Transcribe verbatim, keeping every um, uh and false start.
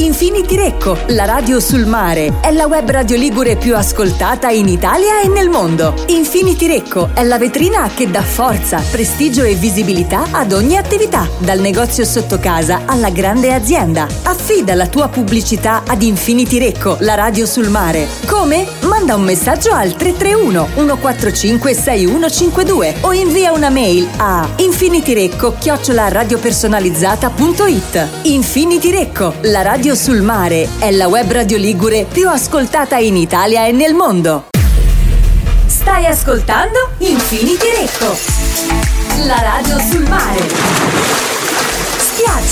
Infinity Recco, la radio sul mare, è la web radio ligure più ascoltata in Italia e nel mondo. Infinity Recco è la vetrina che dà forza, prestigio e visibilità ad ogni attività, dal negozio sotto casa alla grande azienda. Affida la tua pubblicità ad Infinity Recco, la radio sul mare. Come? Manda un messaggio al tre tre uno uno quattro cinque sei uno cinque due o invia una mail a infinityrecco chiocciola radiopersonalizzata punto it. Infinity Recco, la radio sul mare, è la web radio ligure più ascoltata in Italia e nel mondo. Stai ascoltando Infinity Recco, la radio sul mare.